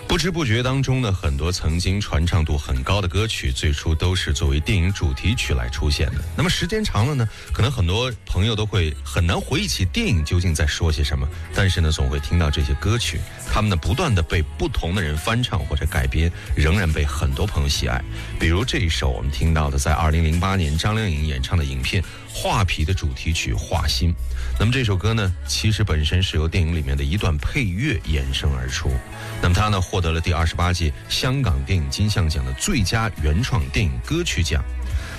不知不觉当中呢，很多曾经传唱度很高的歌曲，最初都是作为电影主题曲来出现的。那么时间长了呢，可能很多朋友都会很难回忆起电影究竟在说些什么，但是呢，总会听到这些歌曲，他们呢不断的被不同的人翻唱或者改编，仍然被很多朋友喜爱。比如这一首我们听到的，在2008年张靓颖演唱的影片《画皮》的主题曲《画心》。那么这首歌呢，其实本身是由电影里面的一段配乐衍生而出。那么它呢，获得了第28届香港电影金像奖的最佳原创电影歌曲奖。